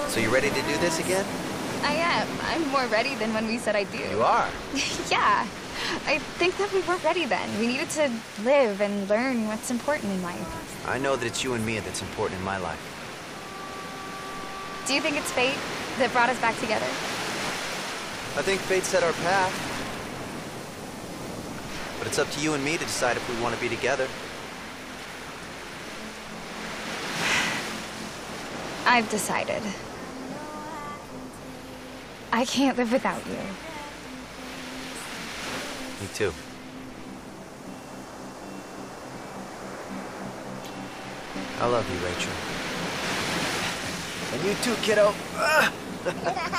So you ready to do this again? I am. I'm more ready than when we said I do. You are? Yeah. I think that we weren't ready then. We needed to live and learn what's important in life. I know that it's you and me that's important in my life. Do you think it's fate that brought us back together? I think fate set our path. But it's up to you and me to decide if we want to be together. I've decided. I can't live without you. Me too. I love you, Rachel. And you too, kiddo.